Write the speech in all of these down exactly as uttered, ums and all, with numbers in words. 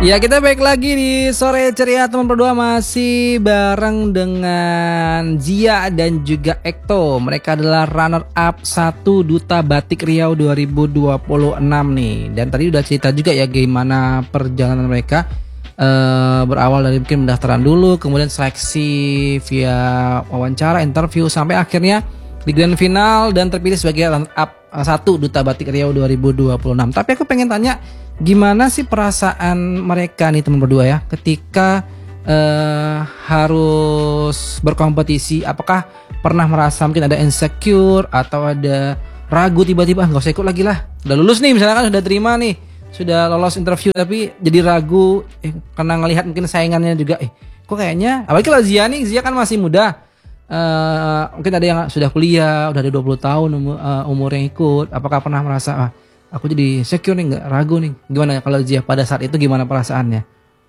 Ya, kita balik lagi di Sore Ceria teman berdua, masih bareng dengan Zia dan juga Ekto. Mereka adalah runner up satu Duta Batik Riau dua ribu dua puluh enam nih. Dan tadi udah cerita juga ya gimana perjalanan mereka, uh, berawal dari mungkin pendaftaran dulu, kemudian seleksi via wawancara, interview, sampai akhirnya di grand final dan terpilih sebagai runner up satu Duta Batik Riau dua ribu dua puluh enam. Tapi aku pengen tanya, gimana sih perasaan mereka nih teman berdua ya ketika uh, harus berkompetisi? Apakah pernah merasa mungkin ada insecure atau ada ragu tiba-tiba, ah, nggak usah ikut lagi lah, udah lulus nih misalnya kan, sudah terima nih, sudah lolos interview, tapi jadi ragu eh, karena ngelihat mungkin saingannya juga, eh kok kayaknya, apalagi kalau Zia nih, Zia kan masih muda. Uh, mungkin ada yang sudah kuliah, udah ada dua puluh tahun umur, uh, umur yang ikut. Apakah pernah merasa, ah, aku jadi secure nih, nggak ragu nih? Gimana kalau Zia pada saat itu, gimana perasaannya?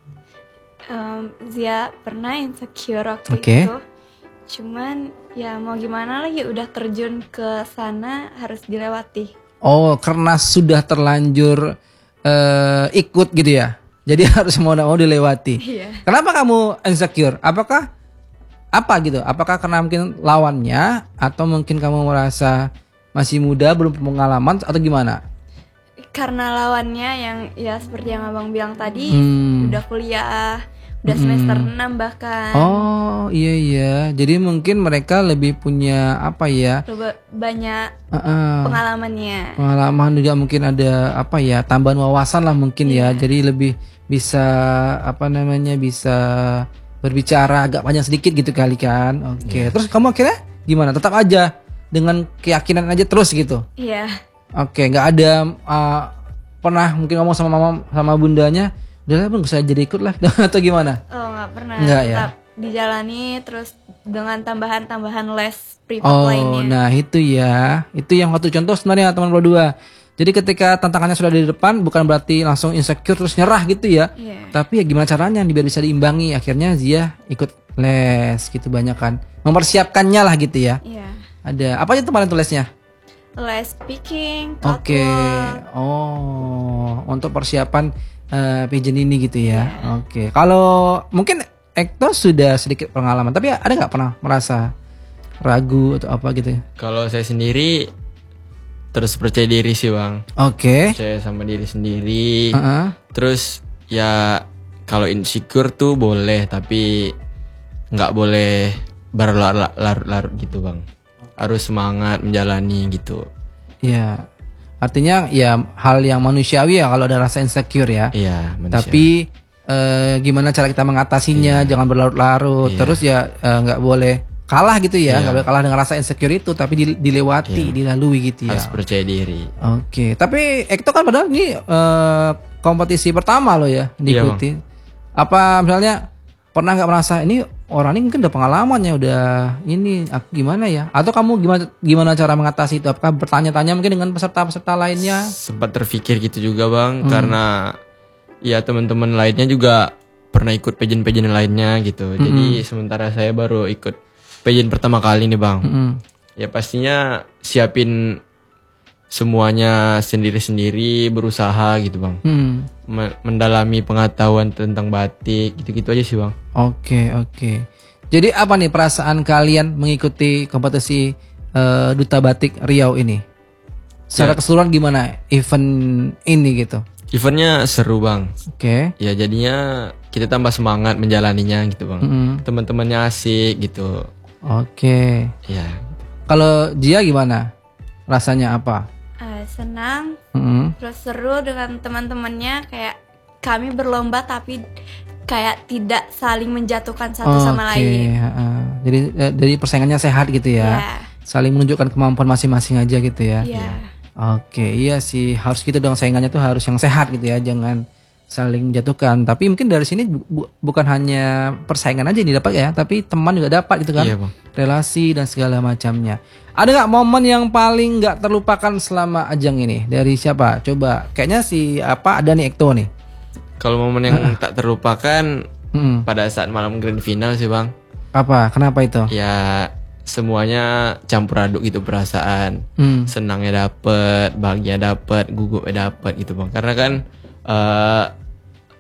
Um, Zia pernah insecure waktu okay. itu. Cuman ya mau gimana lagi, udah terjun ke sana, harus dilewati. Oh, karena sudah terlanjur uh, ikut gitu ya. Jadi harus mau mau dilewati. Iya. Kenapa kamu insecure? Apakah apa gitu? Apakah karena mungkin lawannya, atau mungkin kamu merasa masih muda, belum pengalaman, atau gimana? Karena lawannya yang ya seperti yang abang bilang tadi, hmm. udah kuliah, udah semester hmm. enam bahkan. Oh iya iya, jadi mungkin mereka lebih punya apa ya? Lebih banyak uh-uh. pengalamannya. Pengalaman juga mungkin ada apa ya? Tambahan wawasan lah mungkin yeah. ya. Jadi lebih bisa apa namanya bisa berbicara agak panjang sedikit gitu kali kan. Oke. Okay. Yeah. Terus kamu akhirnya gimana? Tetap aja dengan keyakinan aja terus gitu. Iya. Yeah. Oke, okay, nggak ada uh, pernah mungkin ngomong sama mama sama bundanya, udah lah bang, saya jadi ikut lah atau gimana? Oh nggak pernah. Nggak ya. Tetap dijalani terus dengan tambahan-tambahan les privat oh, lainnya. Oh, nah itu ya, itu yang satu contoh sebenarnya teman berdua. Jadi ketika tantangannya sudah di depan, bukan berarti langsung insecure terus nyerah gitu ya. Yeah. Tapi ya gimana caranya biar bisa diimbangi. Akhirnya Zia ikut les gitu banyak kan. Mempersiapkannya lah gitu ya. Iya. Yeah. Ada apa aja kemarin tuh lesnya? Les speaking, Oke. Okay. Oh, untuk persiapan uh, pigeon ini gitu ya. Yeah. Oke. Okay. Kalau mungkin Ekto sudah sedikit pengalaman, tapi ada nggak pernah merasa ragu atau apa gitu? Kalau saya sendiri terus percaya diri sih bang. Oke. Okay. Percaya sama diri sendiri. Uh-uh. Terus ya kalau insecure tuh boleh, tapi nggak boleh berlarut-larut gitu bang. Harus semangat menjalani gitu. Iya. Artinya ya hal yang manusiawi ya kalau ada rasa insecure ya. Iya. Manusiawi. Tapi eh, gimana cara kita mengatasinya? Iya. Jangan berlarut-larut. Iya. Terus ya nggak eh, boleh kalah gitu ya, nggak iya. boleh kalah dengan rasa insecure itu, tapi dilewati, iya. dilalui gitu ya. Harus percaya diri. Oke, tapi Ekto kan padahal ini uh, kompetisi pertama loh ya diikuti. Iya, apa misalnya pernah nggak merasa ini orang ini mungkin udah pengalamannya, udah ini gimana ya? Atau kamu gimana gimana cara mengatasi itu? Apakah bertanya-tanya mungkin dengan peserta-peserta lainnya? Sempat terpikir gitu juga bang, hmm. karena ya teman-teman lainnya juga pernah ikut pageant-pageant lainnya gitu. Hmm. Jadi sementara saya baru ikut pageant pertama kali nih bang. Mm-hmm. Ya pastinya siapin semuanya sendiri-sendiri, berusaha gitu bang. Mm. Mendalami pengetahuan tentang batik, gitu-gitu aja sih bang. Oke okay, oke. Okay. Jadi apa nih perasaan kalian mengikuti kompetisi uh, Duta Batik Riau ini? Secara ya. Keseluruhan gimana event ini gitu? Eventnya seru bang. Oke. Okay. Ya jadinya kita tambah semangat menjalaninya gitu bang. Mm-hmm. Teman-temannya asik gitu. Oke. Ya. Kalau Zia gimana? Rasanya apa? Uh, senang. Mm-hmm. Terus seru dengan teman-temannya, kayak kami berlomba tapi kayak tidak saling menjatuhkan satu okay. sama lain. Uh, jadi uh, dari persaingannya sehat gitu ya. Yeah. Saling menunjukkan kemampuan masing-masing aja gitu ya. Iya. Yeah. Oke, iya sih, harus gitu dong, saingannya tuh harus yang sehat gitu ya, jangan saling menjatuhkan. Tapi mungkin dari sini bu- bukan hanya persaingan aja yang didapat ya, tapi teman juga dapat gitu kan. Iya, Bang. Relasi dan segala macamnya. Ada nggak momen yang paling nggak terlupakan selama ajang ini? Dari siapa? Coba. Kayaknya si apa ada nih Ekto nih. Kalau momen yang uh. tak terlupakan hmm. pada saat malam grand final sih bang. Apa? Kenapa itu? Ya semuanya campur aduk gitu perasaan. Hmm. Senangnya dapet, bahagia dapet, gugupnya dapet gitu bang. Karena kan uh,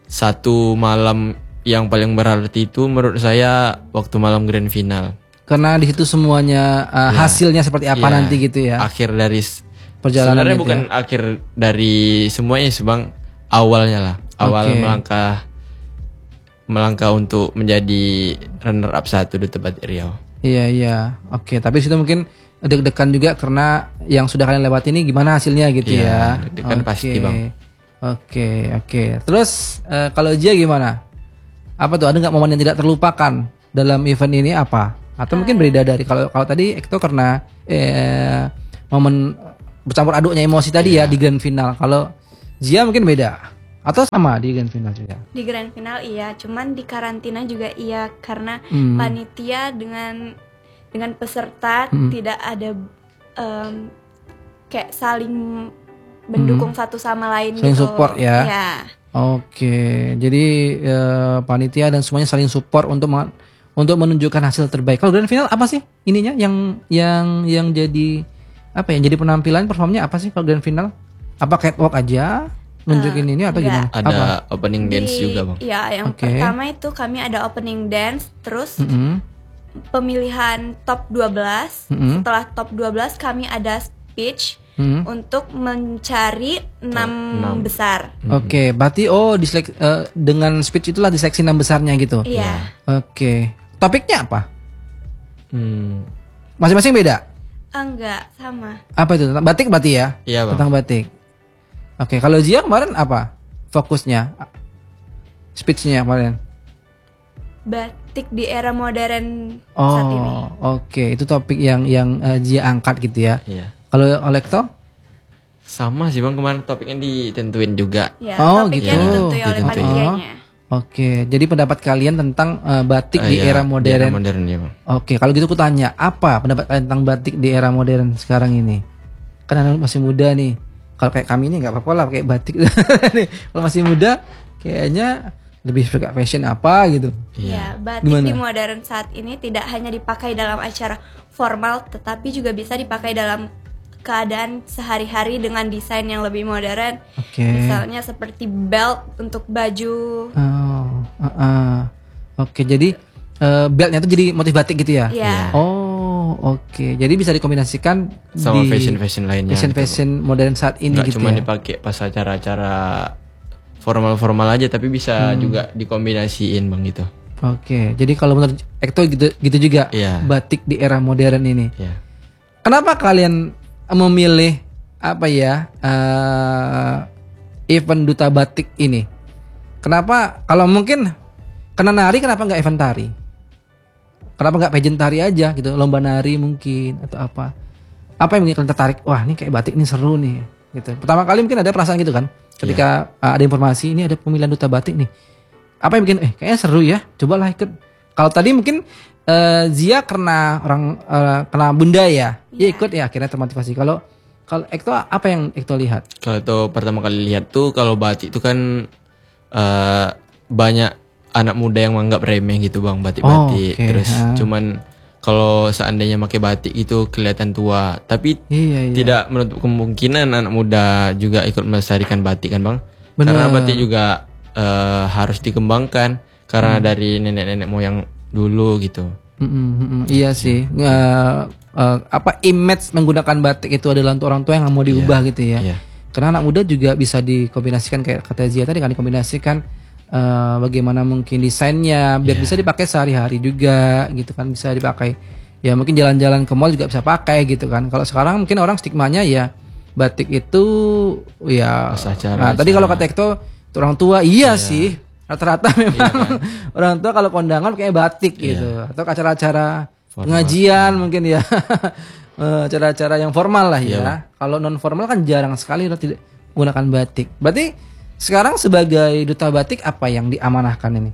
satu malam yang paling berarti itu menurut saya waktu malam grand final. Karena di situ semuanya uh, Ya. hasilnya seperti apa Ya, nanti gitu ya. Akhir dari s- Perjalanan sebenarnya itu bukan ya. akhir dari semuanya sih bang, awalnya lah, awal Oke. melangkah melangkah untuk menjadi runner up satu Duta Batik Riau. Iya iya. Oke, tapi situ mungkin deg-degan juga karena yang sudah kalian lewati ini gimana hasilnya gitu Iya, ya. deg-degan pasti, Bang. Oke, oke. Terus eh, kalau Jia gimana? Apa tuh, ada nggak momen yang tidak terlupakan dalam event ini apa? Atau mungkin beda dari kalau kalau tadi Ekto karena eh, momen bercampur aduknya emosi tadi ya Iya. di grand final. Kalau Jia mungkin beda atau sama di grand final juga. Di grand final iya, cuman di karantina juga iya karena Hmm. panitia dengan dengan peserta Hmm. tidak ada em, kayak saling mendukung satu sama lain Saling gitu. support ya. Iya. Oke, jadi eh, panitia dan semuanya saling support untuk meng- untuk menunjukkan hasil terbaik. Kalau grand final apa sih ininya yang yang yang jadi apa ya? Jadi penampilan performnya apa sih kalau grand final? Apa catwalk aja nunjukin ini atau enggak. gimana? Ada Apa? opening dance Di- juga bang. Iya, yang Oke. pertama itu kami ada opening dance, terus Mm-mm. pemilihan top dua belas. Mm-mm. Setelah top dua belas kami ada speech Mm. untuk mencari enam enam. besar. Oke, berarti oh diselek, eh, dengan speech itulah diseleksi enam besarnya gitu. Iya. Oke, topiknya apa? Hmm. Masing-masing beda. Enggak, sama. Apa itu? Tentang batik berarti ya? Iya bang. Tentang batik. Oke, kalau Zia kemarin apa? Fokusnya, speechnya kemarin. Batik di era modern saat ini. Oh, oke, itu topik yang yang eh, Zia angkat gitu ya. Iya. Kalau Olekto? Sama sih bang, kemarin topiknya ditentuin juga. Ya, Oh, topiknya gitu. ditentui oleh Ditentuin. panitianya. Oke, jadi pendapat kalian tentang eh, batik Ah, di iya, era modern. Di era modern ya bang. Oke, kalau gitu aku tanya, apa pendapat kalian tentang batik di era modern sekarang ini? Kan anak masih muda nih. Kalau kayak kami ini nggak apa-apa lah kayak batik. Nih, kalau masih muda, kayaknya lebih suka fashion apa gitu. Ya, batik Gimana? di modern saat ini tidak hanya dipakai dalam acara formal, tetapi juga bisa dipakai dalam keadaan sehari-hari dengan desain yang lebih modern. Oke. Misalnya seperti belt untuk baju. Oh, ah, ah. Oke, jadi eh, beltnya tuh jadi motif batik gitu ya? Ya, Oh, oke. Jadi bisa dikombinasikan Sama di fashion-fashion lainnya. fashion gitu, fashion modern saat ini Nggak gitu cuma ya. dipakai pas acara-acara formal-formal aja, tapi bisa Hmm. juga dikombinasiin bang gitu. Oke, jadi kalau menurut Ekto gitu, gitu juga Iya. batik di era modern ini. Ya. Kenapa kalian memilih apa ya eh, event duta batik ini? Kenapa kalau mungkin kena nari, kenapa nggak event tari? Kenapa nggak pageant tari aja gitu, lomba nari mungkin atau apa? Apa yang bikin kalian tertarik? Wah, ini kayak batik ini seru nih. Gitu. Pertama kali mungkin ada perasaan gitu kan? Ketika uh, ada informasi ini ada pemilihan duta batik nih. Apa yang bikin eh kayaknya seru ya? Cobalah ikut. Kalau tadi mungkin eh, Zia karena orang eh, kena bunda ya, ya ikut ya akhirnya termotivasi. Kalau kalau Ekto apa yang Ekto lihat? Kalau itu pertama kali lihat tuh, kalau batik itu kan eh, banyak anak muda yang menganggap remeh gitu bang, batik-batik. Oh, oke. Terus Ha. cuman kalau seandainya pakai batik itu kelihatan tua, tapi Iya iya. tidak menutup kemungkinan anak muda juga ikut melestarikan batik kan bang. Bener. Karena batik juga eh, harus dikembangkan karena dari nenek-nenek moyang dulu gitu. Mm-mm, mm-mm. Iya sih. Eh, eh, apa image menggunakan batik itu adalah untuk orang tua yang nggak mau diubah gitu ya. Iya. Karena anak muda juga bisa dikombinasikan kayak kata Zia tadi kan dikombinasikan eh, bagaimana mungkin desainnya biar Iya. bisa dipakai sehari-hari juga gitu kan, bisa dipakai ya mungkin jalan-jalan ke mall juga bisa pakai gitu kan. Kalau sekarang mungkin orang stigmanya ya batik itu ya Pas acara nah, tadi acara. kalau kata Ekto itu orang tua iya, sih rata-rata memang kan? orang tua kalau kondangan kayak batik Iya. gitu atau ke acara-acara Formal. pengajian mungkin ya. Eh, acara-acara yang formal lah ya. Iya, Bang. Kalau non formal kan jarang sekali orang tidak menggunakan batik. Berarti sekarang sebagai duta batik apa yang diamanahkan ini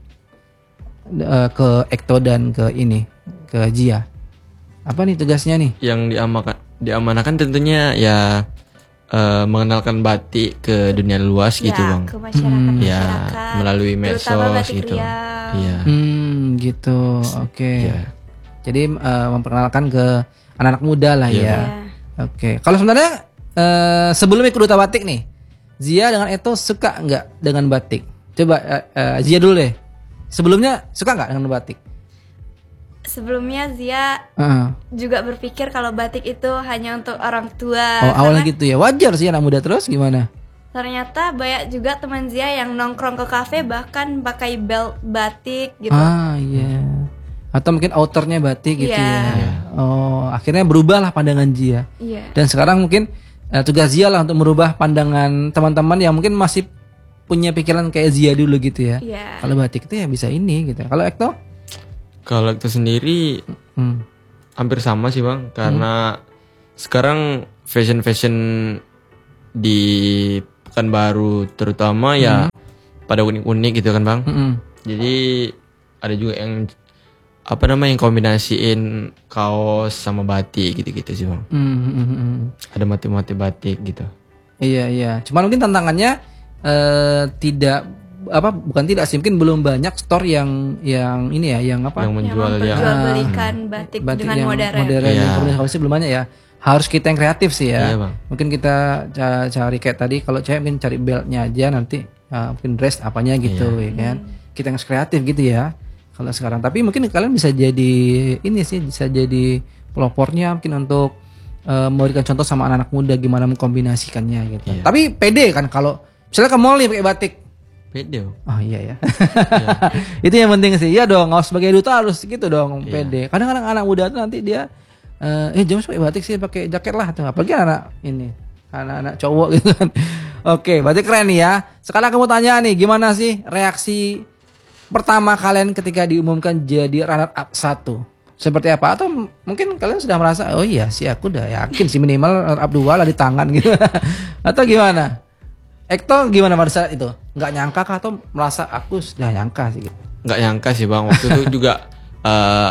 Eh, ke Ekto dan ke ini ke Jia? Apa nih tugasnya nih? Yang diamankan diamanahkan tentunya ya eh, mengenalkan batik ke dunia luas gitu ya, bang. ke masyarakat Ya, masyarakat melalui terutama medsos batik gitu. Riau. Iya. Hmm, gitu. Oke. Iya. Jadi eh, memperkenalkan ke anak-anak muda lah Iya, ya. Ya. Oke. Kalau sebenarnya eh, sebelum ikut duta batik nih, Zia dengan Eto suka nggak dengan batik? Coba uh, uh, Zia dulu deh. Sebelumnya suka nggak dengan batik? Sebelumnya Zia Uh. juga berpikir kalau batik itu hanya untuk orang tua. Oh awalnya karena gitu ya. Wajar sih anak muda. Terus gimana? ternyata banyak juga teman Zia yang nongkrong ke kafe bahkan pakai belt batik gitu. Ah iya. Atau mungkin outernya batik gitu Iya. ya. Oh akhirnya berubahlah pandangan Zia. Iya. Dan sekarang mungkin uh, tugas Zia lah untuk merubah pandangan teman-teman yang mungkin masih punya pikiran kayak Zia dulu gitu ya. Iya. Kalau batik itu ya bisa ini gitu. Kalau Ekto? Kalau itu sendiri Hmm. hampir sama sih bang, karena sekarang fashion fashion di Pekanbaru terutama ya pada unik-unik gitu kan bang. Mm-mm. Jadi ada juga yang apa namanya yang kombinasiin kaos sama batik gitu-gitu sih bang. Mm-mm. Ada motif-motif batik gitu. Iya iya. Cuman mungkin tantangannya eh, tidak apa bukan tidak sih mungkin belum banyak store yang yang ini ya yang apa Yang Yang menjual yang memperjualbelikan batik, batik dengan yang modern. modern Iya. yang kombinasi belum banyak ya. Harus kita yang kreatif sih ya. Iya, Bang. Mungkin kita ca- cari kayak tadi kalau cewek mungkin cari beltnya aja nanti uh, mungkin dress apanya gitu ya kan. Kita yang kreatif gitu ya. Kalau sekarang tapi mungkin kalian bisa jadi ini sih bisa jadi pelopornya mungkin untuk uh, memberikan contoh sama anak-anak muda gimana mengkombinasikannya gitu. Iya. Tapi pede kan kalau misalnya ke mall nih pakai batik. Pede. Bang. Oh iya ya. Itu yang penting sih. Iya dong, harus sebagai duta harus gitu dong, pede. Kadang-kadang anak muda tuh nanti dia eh eh James pakai batik sih, pakai jaket lah tuh. Apalagi anak ini, anak-anak cowok gitu kan. Oke, berarti keren nih ya. Sekarang aku mau tanya nih, gimana sih reaksi pertama kalian ketika diumumkan jadi runner up satu? Seperti apa? Atau m- mungkin kalian sudah merasa, oh iya sih aku udah yakin sih minimal runner up dua lah di tangan gitu. Atau gimana? Ekto gimana pada saat itu? Nggak nyangka kah atau merasa aku sudah nyangka sih gitu? Nggak nyangka sih bang, waktu itu juga eh,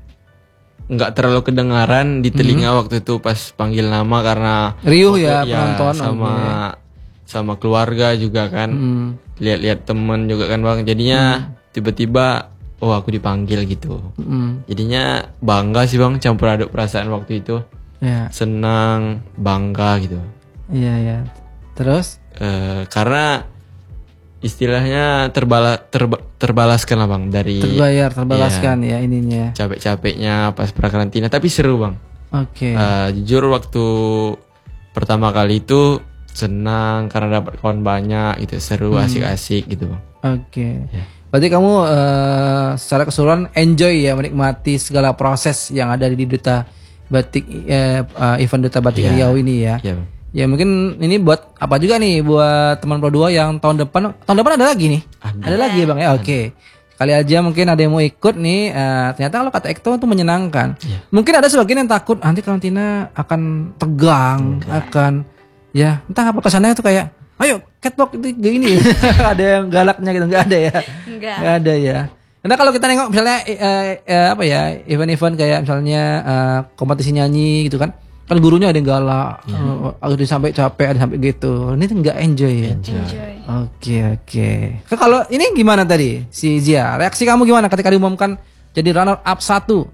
nggak terlalu kedengaran di telinga waktu itu pas panggil nama karena Riuh waktu- ya penonton, sama oke. sama keluarga juga kan, Hmm. lihat-lihat temen juga kan bang, jadinya tiba-tiba oh aku dipanggil gitu, Mm. jadinya bangga sih bang, campur aduk perasaan waktu itu, Ya, senang bangga gitu. iya ya. Terus? Eh, karena istilahnya terbala, terba- terbalaskan lah bang dari Terbayar, terbalaskan ya ininya. capek-capeknya pas prakarantina, tapi seru bang. Oke. Eh, jujur waktu pertama kali itu senang karena dapat kawan banyak gitu, seru, asik-asik gitu bang. Oke. Berarti kamu eh, secara keseluruhan enjoy ya menikmati segala proses yang ada di Duta Batik eh, eh, event Duta Batik Iya. Riau ini ya. Iya bang. Ya mungkin ini buat apa juga nih buat teman Pro dua yang tahun depan tahun depan ada lagi nih. Ada. lagi ya Bang ya. Oke. Kali aja mungkin ada yang mau ikut nih. eh, ternyata kalau kata Ekto itu menyenangkan. Mungkin ada sebagian yang takut nanti karantina akan tegang, akan ya entah apa kesannya itu kayak ayo catwalk itu gini. Ada yang galaknya gitu nggak ada ya. Enggak. Nggak ada ya. Karena kalau kita nengok misalnya eh, eh, apa ya event-event kayak misalnya eh, kompetisi nyanyi gitu kan, kan gurunya ada yang galak, eh, ada yang sampai capek, ada yang sampai gitu. Ini tuh nggak enjoy ya. Enjoy. Oke oke. Kan kalau ini gimana tadi si Zia? Reaksi kamu gimana ketika diumumkan jadi runner up satu?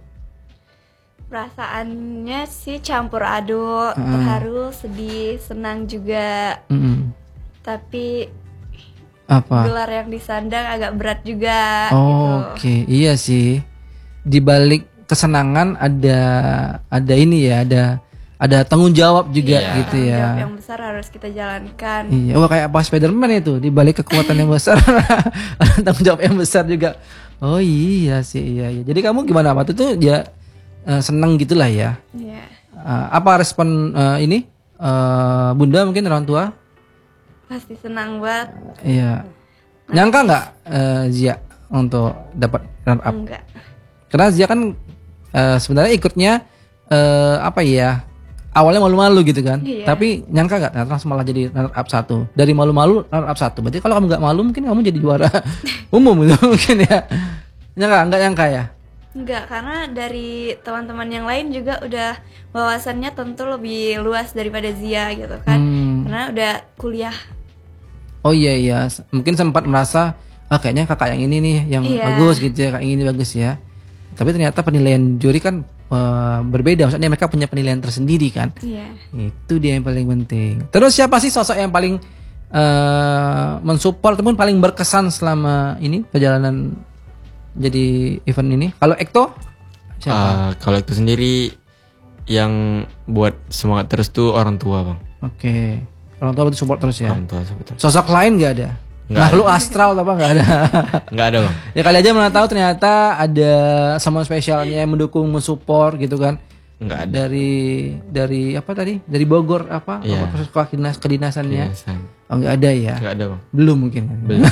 Perasaannya sih campur aduk, terharu, sedih, senang juga. Mm-mm. Tapi Apa? gelar yang disandang agak berat juga Oh, gitu. oke, iya sih. Di balik kesenangan ada ada ini ya, ada ada tanggung jawab juga Iya. gitu Tanggung ya. jawab yang besar harus kita jalankan. Iya, wah kayak apa Spiderman itu di balik kekuatan yang besar ada tanggung jawab yang besar juga. Oh iya sih, iya iya. Jadi kamu gimana waktu itu ya eh, seneng gitulah ya. Iya. Eh, apa respon eh, ini eh, Bunda mungkin orang tua? Pasti senang banget. Iya. Nyangka nggak eh, Zia untuk dapat run up? Enggak. Karena Zia kan eh, sebenarnya ikutnya eh, apa ya? Awalnya malu-malu gitu kan. Iya. Tapi nyangka nggak ternyata malah jadi runner up satu. Dari malu-malu runner up satu. Berarti kalau kamu nggak malu mungkin kamu jadi juara umum gitu mungkin ya. Nyangka nggak nyangka ya? Enggak, karena dari teman-teman yang lain juga udah wawasannya tentu lebih luas daripada Zia gitu kan. Hmm. Karena udah kuliah. Oh iya iya, S- mungkin sempat merasa ah kayaknya kakak yang ini nih yang Iya. bagus gitu ya, kakak yang ini bagus ya. Tapi ternyata penilaian juri kan eh, berbeda, maksudnya mereka punya penilaian tersendiri kan. Iya. Itu dia yang paling penting. Terus siapa sih sosok yang paling uh, mensupport ataupun paling berkesan selama ini perjalanan jadi event ini? Kalau Ekto siapa? Uh, kalau itu sendiri yang buat semangat terus tuh orang tua bang. Oke, okay. Orang tua berarti support terus ya. Orang tua support terus. Sosok lain nggak ada? Nggak Makhluk astral apa nggak ada? Nggak ada bang. Ya kali aja mana tahu ternyata ada someone spesialnya yang mendukung, mensupport gitu kan? Nggak ada. Dari dari apa tadi? Dari Bogor apa? Iya. Apa sekolah dinas kedinasannya? Kedinasan. Oh nggak ada ya? Nggak ada bang. Belum mungkin. Belum.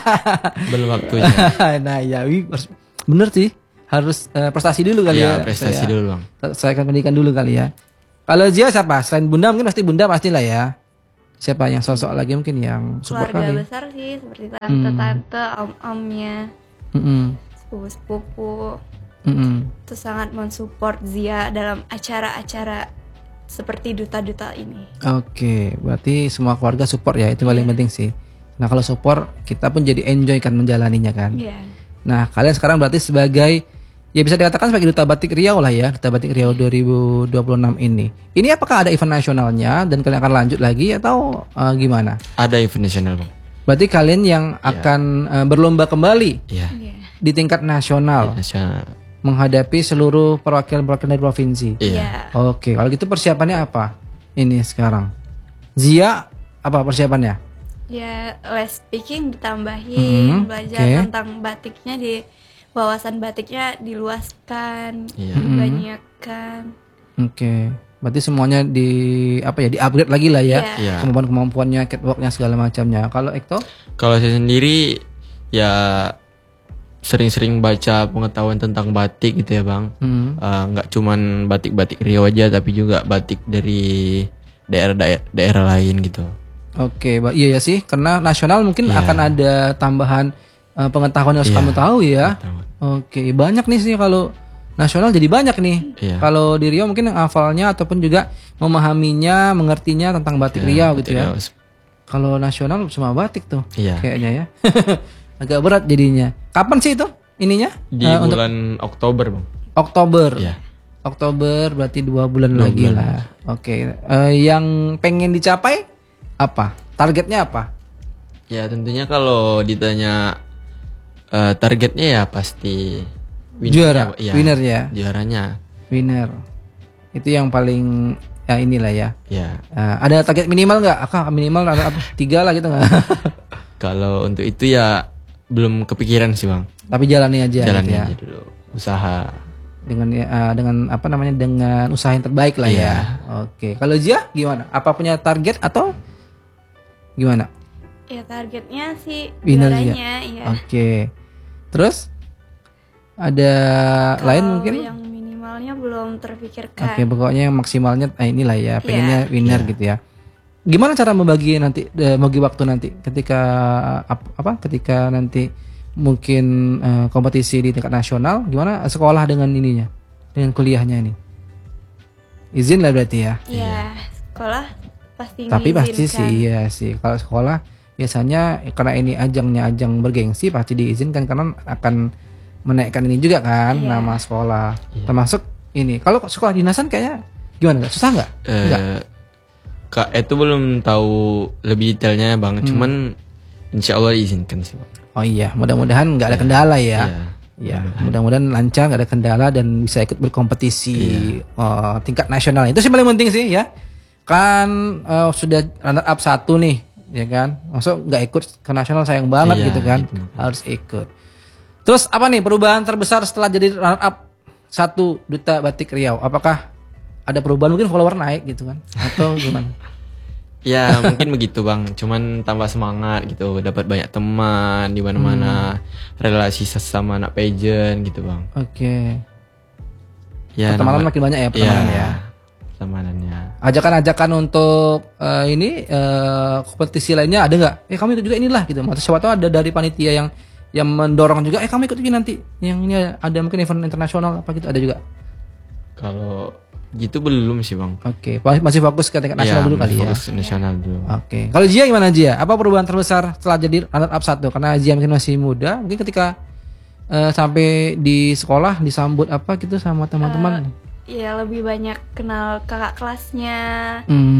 Belum waktunya. Nah ya, wi- harus- bener sih. Harus eh, prestasi dulu kali Iya, ya. prestasi Saya- dulu bang. Selesaikan pendidikan dulu kali ya. Kalau Zia siapa? Selain Bunda mungkin pasti Bunda pastilah ya. Siapa yang sosok lagi mungkin yang support Keluarga kali? besar sih seperti tante-tante, om-omnya, Mm-mm. sepupu-sepupu. Mm-mm. Itu sangat mensupport Zia dalam acara-acara seperti duta-duta ini. Oke, berarti semua keluarga support ya, itu paling penting sih. Nah kalau support kita pun jadi enjoy kan menjalaninya kan. Iya. Nah kalian sekarang berarti sebagai, ya bisa dikatakan sebagai Duta Batik Riau lah ya, Duta Batik Riau dua ribu dua puluh enam ini. Ini apakah ada event nasionalnya dan kalian akan lanjut lagi atau uh, gimana? Ada event nasional bang. Berarti kalian yang akan uh, berlomba kembali Iya. Iya. di tingkat nasional Nasional. menghadapi seluruh perwakilan-perwakilan dari provinsi. Iya. Oke, kalau gitu persiapannya apa? Ini sekarang. Zia, apa persiapannya? Ya, les speaking ditambahin, Mhm, belajar oke. tentang batiknya, di wawasan batiknya diluaskan, Iya. dibanyakan. Oke. Berarti semuanya di apa ya, di-upgrade lagi lah ya. Iya. Iya. Kemampuan-kemampuannya, catwalknya segala macamnya. Kalau Ekto? Kalau saya sendiri ya sering-sering baca pengetahuan tentang batik gitu ya bang. Hmm. Eh, nggak cuman batik-batik Riau aja tapi juga batik dari daerah-daerah daerah lain gitu. Oke, Mbak. Iya ya sih, karena nasional mungkin Iya. akan ada tambahan uh, pengetahuan yang harus Iya, kamu tahu ya. pengetahuan. Oke, banyak nih sih kalau nasional jadi banyak nih. Iya. Kalau di Riau mungkin yang hafalnya ataupun juga memahaminya, mengertinya tentang batik Riau gitu ya. Batik Riau. Kalau nasional cuma batik tuh, Iya. kayaknya ya. Agak berat jadinya. Kapan sih itu ininya? Di Eh, untuk bulan Oktober bang. Oktober. Iya. Oktober berarti dua bulan Dua lagi bulan. lah. Oke, Eh, yang pengen dicapai apa? Targetnya apa? Ya tentunya kalau ditanya eh, targetnya ya pasti Juara, Iya, winner ya. Juaranya. Winner. Itu yang paling ya inilah ya. Ya. Eh, ada target minimal nggak? Akak minimal ada apa? Tiga lah gitu nggak? Kalau untuk itu ya belum kepikiran sih bang. Tapi jalani aja. Jalani gitu ya. aja dulu. Usaha. Dengan eh, dengan apa namanya, dengan usaha yang terbaik lah Iya. ya. Oke. Kalau Zia gimana? Apa punya target atau gimana? Ya targetnya sih Winner Zia. juaranya, ya. Oke. Terus ada lain Kalau mungkin? yang minimalnya belum terpikirkan. Oke, pokoknya yang maksimalnya eh, inilah ya, pengennya Iya. winner Iya. gitu ya. Gimana cara membagi nanti, eh, membagi waktu nanti ketika ap- apa? Ketika nanti mungkin eh, kompetisi di tingkat nasional, gimana sekolah dengan ininya, dengan kuliahnya ini? Izin lah berarti ya. Ya, sekolah pasti Tapi pasti mengizinkan. sih iya sih. Kalau sekolah biasanya karena ini ajangnya ajang bergengsi pasti diizinkan karena akan menaikkan ini juga kan Iya. nama sekolah. Iya. Termasuk ini. Kalau sekolah dinasan kayaknya gimana? Nggak? Susah nggak? Nggak. Eh, Kak itu belum tahu lebih detailnya bang. Hmm. Cuman insya Allah diizinkan sih bang. Oh iya, mudah-mudahan nggak ada kendala ya. Iya. Ya, mudah-mudahan lancar, nggak ada kendala dan bisa ikut berkompetisi eh, tingkat nasional. Itu sih paling penting sih ya. Kan eh, sudah runner up satu nih, ya kan? Masuk nggak ikut ke nasional sayang banget Iya, gitu kan? itu makanya. Harus ikut. Terus apa nih perubahan terbesar setelah jadi runner up satu Duta Batik Riau? Apakah ada perubahan, mungkin follower naik gitu kan? Atau gimana? Ya mungkin begitu bang. Cuman tambah semangat gitu. Dapat banyak teman di mana-mana. Hmm. Relasi sesama anak pageant gitu bang. Oke. Ya, Pertemanan nambah- makin banyak ya pertemanan Iya, ya. Pertemanannya. Ajakan-ajakan untuk eh, ini eh, kompetisi lainnya ada nggak? Eh kamu ikut juga inilah gitu. Atau siapa tahu ada dari panitia yang yang mendorong juga. Eh kamu ikut juga nanti. Yang ini ada mungkin event internasional apa gitu, ada juga. Kalau gitu belum sih bang. Oke, masih- masih fokus ke tingkat nasional Iya, dulu kali ya. fokus nasional dulu. Oke. Kalau Jia gimana Jia? Apa perubahan terbesar setelah jadi runner up satu? Karena Jia mungkin masih muda, mungkin ketika eh, sampai di sekolah disambut apa gitu sama teman-teman. Ya lebih banyak kenal kakak kelasnya, Hmm.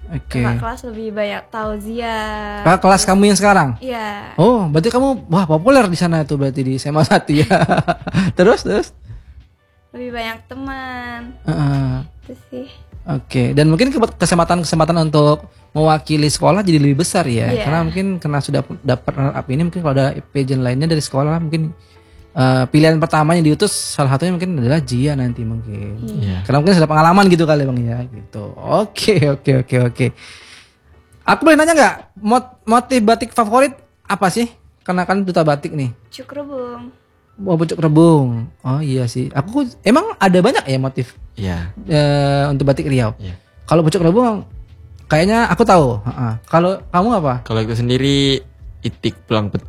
Oke. Kakak kelas lebih banyak tahu Zia. Kakak kelas kamu yang sekarang? Iya. Oh, berarti kamu wah populer di sana tuh berarti di S M A satu ya. terus terus. Lebih banyak teman. Uh, Itu sih. Oke, dan mungkin ke- kesempatan-kesempatan untuk mewakili sekolah jadi lebih besar ya. Iya. Karena mungkin karena sudah dapat runner up ini, mungkin kalau ada pageant lainnya dari sekolah mungkin eh, pilihan pertama yang diutus salah satunya mungkin adalah Jia nanti mungkin. Iya. Karena mungkin sudah pengalaman gitu kali Bang ya gitu. Oke, oke, oke, oke. Aku boleh nanya nggak mot- motif batik favorit apa sih? Karena kan duta batik nih. Cukrebung. Oh, pucuk rebung. Oh iya sih. Aku emang ada banyak ya motif Iya. eh, untuk batik Riau. Iya. Kalau pucuk rebung kayaknya aku tahu. Ha-ha. Kalau kamu apa? Kalau aku sendiri itik pelang